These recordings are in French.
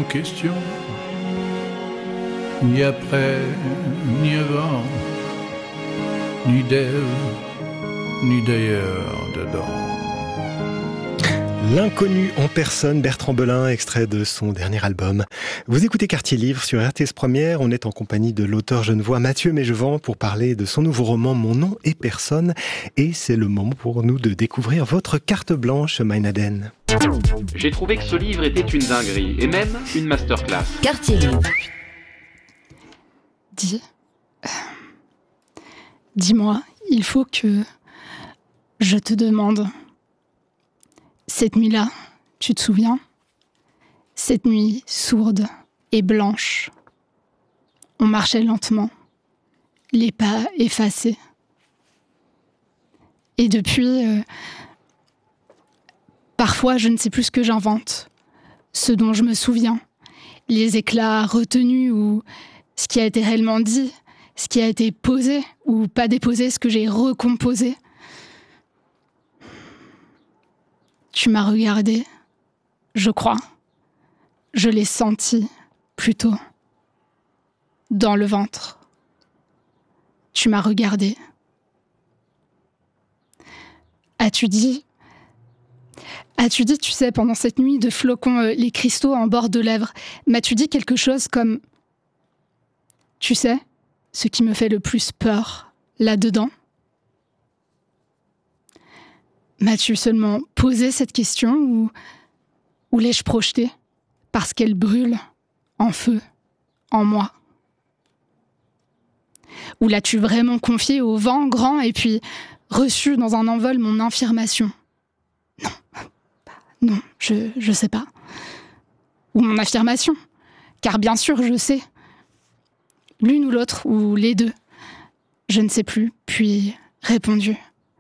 en question. Ni après, ni avant, ni d'elle, ni d'ailleurs dedans. L'inconnu en personne, Bertrand Belin, extrait de son dernier album. Vous écoutez Quartier Livre sur RTS Première. On est en compagnie de l'auteur genevois Mathieu Maigevant pour parler de son nouveau roman Mon nom et personne. Et c'est le moment pour nous de découvrir votre carte blanche, Maïnaden. J'ai trouvé que ce livre était une dinguerie et même une masterclass. Quartier Livre. Dis-moi, il faut que je te demande. Cette nuit-là, tu te souviens ? Cette nuit sourde et blanche. On marchait lentement, les pas effacés. Et depuis, parfois je ne sais plus ce que j'invente, ce dont je me souviens, les éclats retenus ou ce qui a été réellement dit, ce qui a été posé ou pas déposé, ce que j'ai recomposé. Tu m'as regardé, je crois. Je l'ai senti, plutôt, dans le ventre. Tu m'as regardé. As-tu dit, tu sais, pendant cette nuit de flocons, les cristaux en bord de lèvres, m'as-tu dit quelque chose comme « Tu sais, ce qui me fait le plus peur, là-dedans » M'as-tu seulement posé cette question ou l'ai-je projetée parce qu'elle brûle en feu, en moi ? Ou l'as-tu vraiment confiée au vent grand et puis reçu dans un envol mon affirmation ? Non, je sais pas. Ou mon affirmation, car bien sûr je sais. L'une ou l'autre, ou les deux. Je ne sais plus, puis répondu.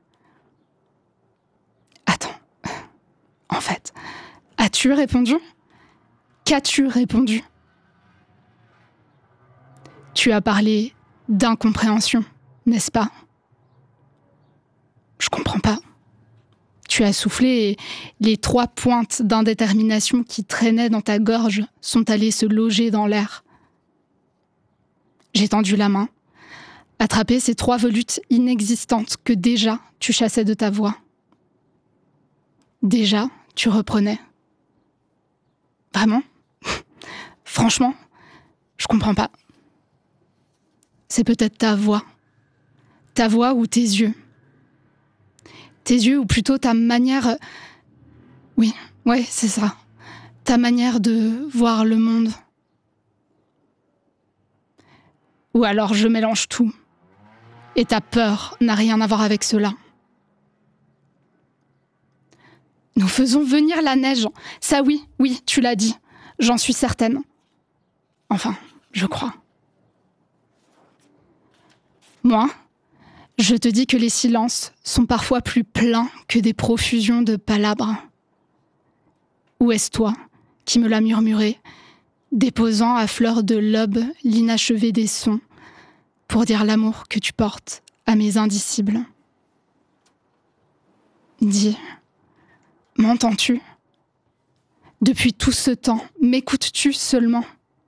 Attends, en fait, as-tu répondu ? Qu'as-tu répondu ? Tu as parlé d'incompréhension, n'est-ce pas ? Je comprends pas. Tu as soufflé et les 3 pointes d'indétermination qui traînaient dans ta gorge sont allées se loger dans l'air. J'ai tendu la main, attrapé ces 3 volutes inexistantes que déjà tu chassais de ta voix. Déjà, tu reprenais. Vraiment ? Franchement, je comprends pas. C'est peut-être ta voix ou tes yeux. Tes yeux, ou plutôt ta manière... Oui, ouais, c'est ça. Ta manière de voir le monde. Ou alors je mélange tout. Et ta peur n'a rien à voir avec cela. Nous faisons venir la neige. Ça oui, tu l'as dit. J'en suis certaine. Enfin, je crois. Moi, je te dis que les silences sont parfois plus pleins que des profusions de palabres. Ou est-ce toi qui me l'as murmuré, déposant à fleur de l'aube l'inachevé des sons pour dire l'amour que tu portes à mes indicibles ? Dis, m'entends-tu ? Depuis tout ce temps, m'écoutes-tu seulement ?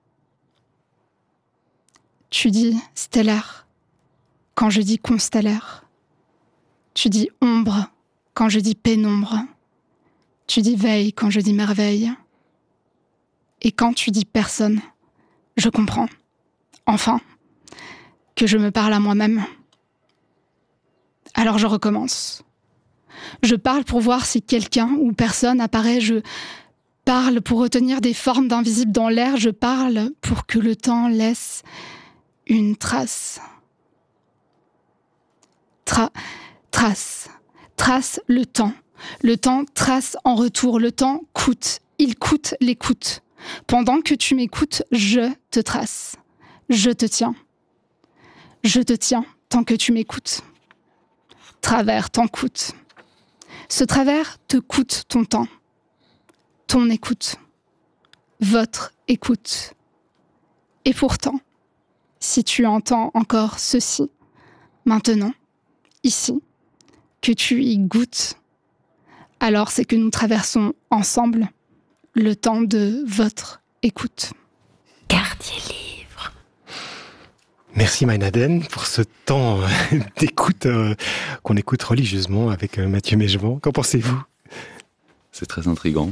Tu dis stellaire quand je dis constellaire. Tu dis ombre quand je dis pénombre. Tu dis veille quand je dis merveille. Et quand tu dis personne, je comprends, enfin, que je me parle à moi-même. Alors je recommence. Je parle pour voir si quelqu'un ou personne apparaît. Je parle pour retenir des formes d'invisibles dans l'air. Je parle pour que le temps laisse une trace. Trace le temps. Le temps trace en retour. Le temps coûte. Il coûte l'écoute. Pendant que tu m'écoutes, je te trace. Je te tiens. Je te tiens tant que tu m'écoutes. Travers t'en coûte. Ce travers te coûte ton temps. Ton écoute. Votre écoute. Et pourtant, si tu entends encore ceci, maintenant, ici, que tu y goûtes, alors c'est que nous traversons ensemble le temps de votre écoute. Quartier Livre. Merci Maïnaden pour ce temps d'écoute qu'on écoute religieusement avec Mathieu Mégevant. Qu'en pensez-vous ? C'est très intriguant.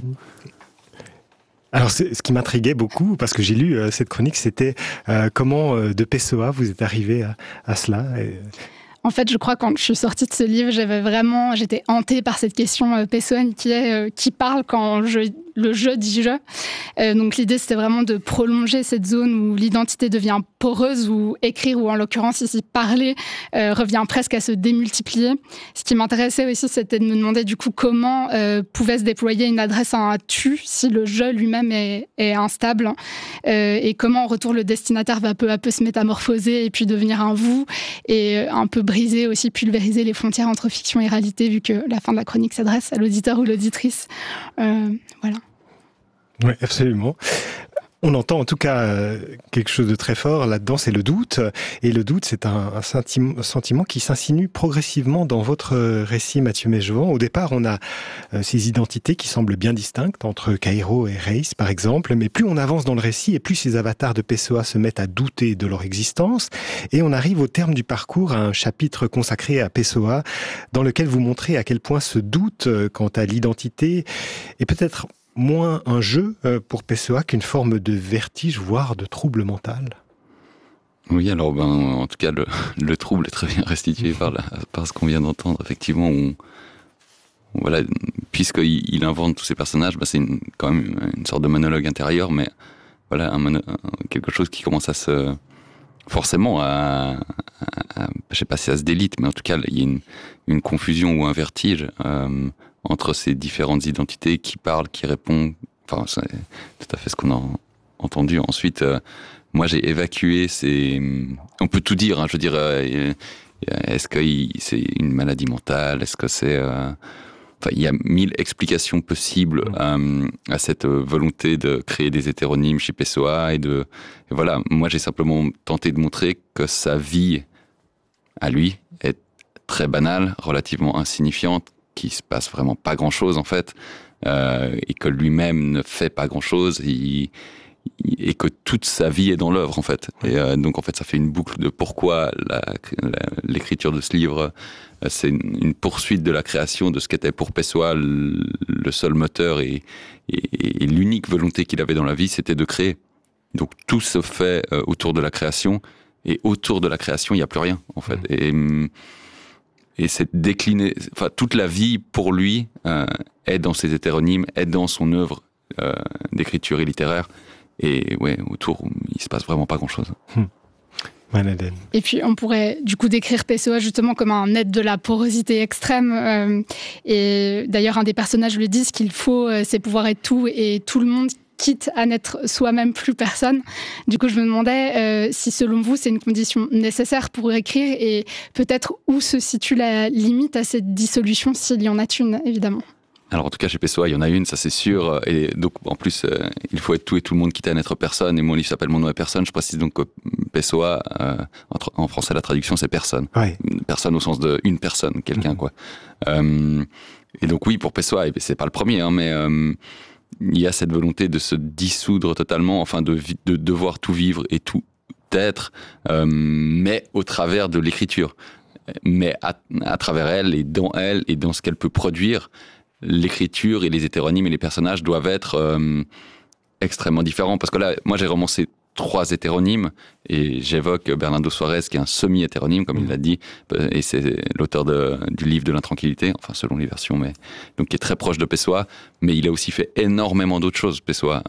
Alors, ce qui m'intriguait beaucoup, parce que j'ai lu cette chronique, c'était comment de Pessoa vous êtes arrivé à cela. En fait, je crois quand je suis sortie de ce livre, j'étais hantée par cette question pessoenne qui parle quand le jeu dit je. Donc l'idée, c'était vraiment de prolonger cette zone où l'identité devient poreuse, où écrire, ou en l'occurrence ici parler, revient presque à se démultiplier. Ce qui m'intéressait aussi, c'était de me demander du coup comment pouvait se déployer une adresse à un tu si le je lui-même est instable, et comment en retour le destinataire va peu à peu se métamorphoser et puis devenir un vous, et un peu briser aussi, pulvériser les frontières entre fiction et réalité, vu que la fin de la chronique s'adresse à l'auditeur ou l'auditrice. Voilà. Oui, absolument. On entend en tout cas quelque chose de très fort là-dedans, c'est le doute. Et le doute, c'est un sentiment qui s'insinue progressivement dans votre récit, Mathieu Mégevant. Au départ, on a ces identités qui semblent bien distinctes entre Caïro et Reis, par exemple. Mais plus on avance dans le récit et plus ces avatars de Pessoa se mettent à douter de leur existence. Et on arrive au terme du parcours à un chapitre consacré à Pessoa, dans lequel vous montrez à quel point ce doute quant à l'identité est peut-être moins un jeu pour Pessoa qu'une forme de vertige, voire de trouble mental. Oui, alors en tout cas, le trouble est très bien restitué par ce qu'on vient d'entendre. Effectivement, voilà, puisqu'il invente tous ces personnages, c'est quand même une sorte de monologue intérieur, mais voilà, quelque chose qui commence à forcément je sais pas si ça se délite, mais en tout cas, il y a une confusion ou un vertige entre ces différentes identités qui parlent, qui répondent. Enfin, c'est tout à fait ce qu'on a entendu. Ensuite, moi, j'ai évacué on peut tout dire, hein, je veux dire, est-ce que c'est une maladie mentale? Est-ce que c'est... Enfin, il y a 1000 explications possibles à cette volonté de créer des hétéronymes chez Pessoa. Et voilà, moi, j'ai simplement tenté de montrer que sa vie, à lui, est très banale, relativement insignifiante, qu'il se passe vraiment pas grand-chose en fait, et que lui-même ne fait pas grand-chose, et que toute sa vie est dans l'œuvre en fait. Et donc en fait ça fait une boucle de pourquoi l'écriture de ce livre, c'est une poursuite de la création de ce qu'était pour Pessoa le seul moteur et l'unique volonté qu'il avait dans la vie, c'était de créer. Donc tout se fait autour de la création, et autour de la création il n'y a plus rien en fait. Et c'est décliné, enfin toute la vie pour lui est dans ses hétéronymes, est dans son œuvre d'écriture et littéraire. Et ouais, autour, il se passe vraiment pas grand-chose. Et puis on pourrait du coup décrire Pessoa justement comme un être de la porosité extrême. Et d'ailleurs un des personnages le dit, ce qu'il faut, c'est pouvoir être tout et tout le monde, quitte à n'être soi-même plus personne. Du coup, je me demandais si, selon vous, c'est une condition nécessaire pour écrire, et peut-être où se situe la limite à cette dissolution, s'il y en a une, évidemment. Alors, en tout cas, chez Pessoa, il y en a une, ça c'est sûr. Et donc, en plus, il faut être tout et tout le monde, quitte à n'être personne. Et mon livre s'appelle Mon nom est personne. Je précise donc que Pessoa, en français, la traduction, c'est personne. Ouais. Personne au sens de une personne, quelqu'un, quoi. Et donc, oui, pour Pessoa, c'est pas le premier, hein, mais... il y a cette volonté de se dissoudre totalement, enfin de devoir tout vivre et tout être, mais au travers de l'écriture. Mais à travers elle et dans ce qu'elle peut produire, l'écriture et les hétéronymes et les personnages doivent être extrêmement différents. Parce que là, moi j'ai romancé 3 hétéronymes, et j'évoque Bernardo Suarez qui est un semi-hétéronyme, comme il l'a dit, et c'est l'auteur du livre de l'intranquillité, enfin selon les versions, mais donc qui est très proche de Pessoa, mais il a aussi fait énormément d'autres choses, Pessoa.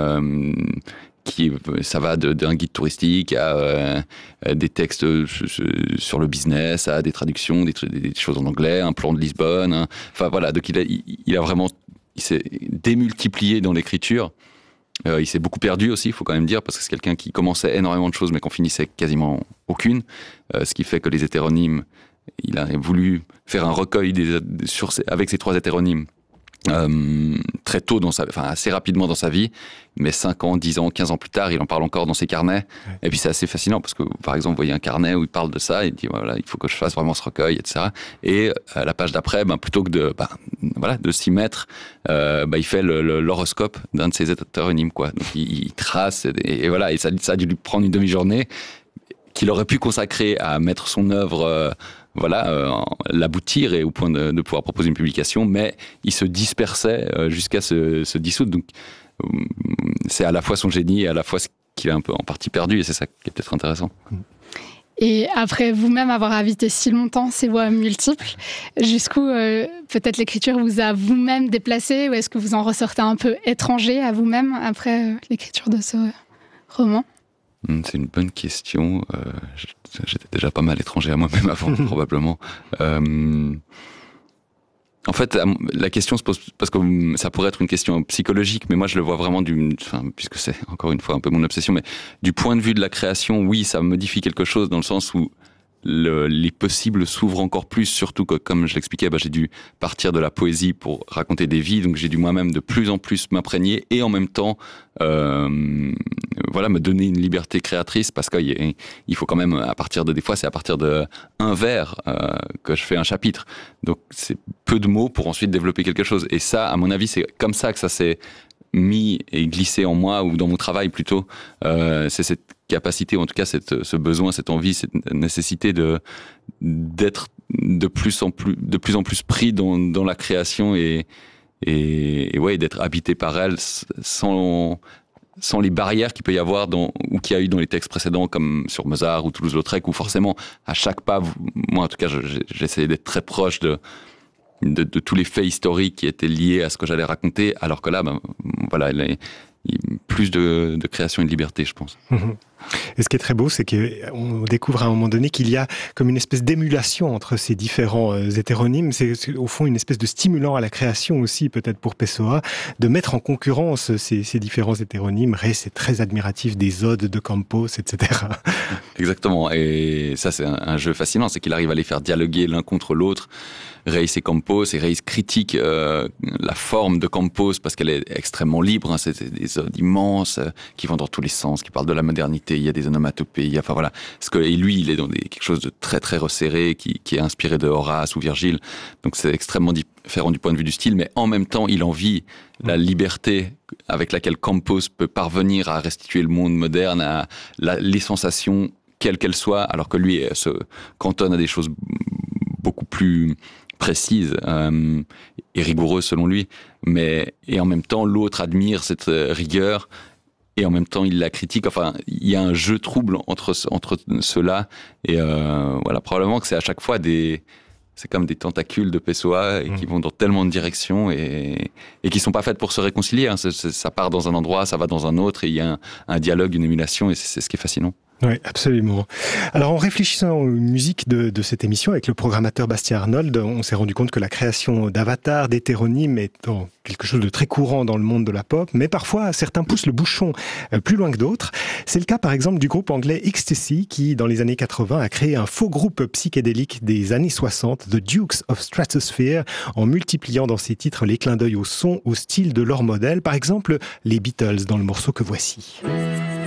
Ça va d'un guide touristique à des textes sur le business, à des traductions, des choses en anglais, un plan de Lisbonne, hein. Enfin voilà, donc il s'est démultiplié dans l'écriture. Il s'est beaucoup perdu aussi, il faut quand même dire, parce que c'est quelqu'un qui commençait énormément de choses, mais qu'on finissait quasiment aucune. Ce qui fait que les hétéronymes, il a voulu faire un recueil avec ces 3 hétéronymes très tôt assez rapidement dans sa vie, mais 5 ans, 10 ans, 15 ans plus tard, il en parle encore dans ses carnets. Ouais. Et puis c'est assez fascinant parce que, par exemple, vous voyez un carnet où il parle de ça, il dit voilà, il faut que je fasse vraiment ce recueil, etc. Et à la page d'après, plutôt que de s'y mettre, il fait l'horoscope d'un de ses hétéronymes, quoi. Donc il trace et voilà, et ça a dû lui prendre une demi-journée qu'il aurait pu consacrer à mettre son œuvre. L'aboutir et au point de pouvoir proposer une publication, mais il se dispersait jusqu'à se dissoudre. Donc, c'est à la fois son génie et à la fois ce qu'il a un peu en partie perdu, et c'est ça qui est peut-être intéressant. Et après vous-même avoir habité si longtemps ces voix multiples, jusqu'où peut-être l'écriture vous a vous-même déplacé, ou est-ce que vous en ressortez un peu étranger à vous-même après l'écriture de ce roman ? C'est une bonne question. J'étais déjà pas mal étranger à moi-même avant, probablement. En fait, la question se pose parce que ça pourrait être une question psychologique, mais moi je le vois vraiment puisque c'est encore une fois un peu mon obsession, mais du point de vue de la création, oui, ça modifie quelque chose dans le sens où les possibles s'ouvrent encore plus, surtout que, comme je l'expliquais, j'ai dû partir de la poésie pour raconter des vies, donc j'ai dû moi-même de plus en plus m'imprégner et en même temps me donner une liberté créatrice, parce qu'il faut quand même, des fois c'est à partir de un vers que je fais un chapitre, donc c'est peu de mots pour ensuite développer quelque chose, et ça, à mon avis, c'est comme ça que ça s'est mis et glissé en moi, ou dans mon travail plutôt, c'est cette capacité, ou en tout cas ce besoin, cette envie, cette nécessité d'être de plus en plus pris dans la création et d'être habité par elle sans les barrières qu'il peut y avoir ou qu'il y a eu dans les textes précédents, comme sur Mozart ou Toulouse-Lautrec, où forcément à chaque pas, moi en tout cas j'essayais d'être très proche de tous les faits historiques qui étaient liés à ce que j'allais raconter, alors que là, plus de création et de liberté, je pense. Et ce qui est très beau, c'est qu'on découvre à un moment donné qu'il y a comme une espèce d'émulation entre ces différents hétéronymes. C'est au fond une espèce de stimulant à la création aussi, peut-être pour Pessoa, de mettre en concurrence ces différents hétéronymes. Rey, c'est très admiratif des odes de Campos, etc. Exactement. Et ça, c'est un jeu fascinant, c'est qu'il arrive à les faire dialoguer l'un contre l'autre. Rey, c'est Campos, et Rey critique la forme de Campos parce qu'elle est extrêmement libre. C'est des odes immenses qui vont dans tous les sens, qui parlent de la modernité. Il y a des onomatopées. Et lui, il est dans quelque chose de très très resserré qui est inspiré de Horace ou Virgile. Donc c'est extrêmement différent du point de vue du style, mais en même temps, il envie la liberté avec laquelle Campos peut parvenir à restituer le monde moderne, à les sensations quelles qu'elles soient, alors que lui se cantonne à des choses beaucoup plus précise et rigoureuse selon lui, et en même temps l'autre admire cette rigueur et en même temps il la critique. Enfin, il y a un jeu trouble entre ceux-là, et probablement que c'est à chaque fois c'est comme des tentacules de Pessoa et qui vont dans tellement de directions et qui sont pas faites pour se réconcilier. Ça part dans un endroit, ça va dans un autre, et il y a un dialogue, une émulation, et c'est ce qui est fascinant. Oui, absolument. Alors, en réfléchissant aux musiques de cette émission avec le programmateur Bastien Arnold, on s'est rendu compte que la création d'avatars, d'hétéronymes est quelque chose de très courant dans le monde de la pop, mais parfois certains poussent le bouchon plus loin que d'autres. C'est le cas par exemple du groupe anglais Ecstasy qui, dans les années 80, a créé un faux groupe psychédélique des années 60, The Dukes of Stratosphere, en multipliant dans ses titres les clins d'œil au son, au style de leur modèle, par exemple les Beatles dans le morceau que voici.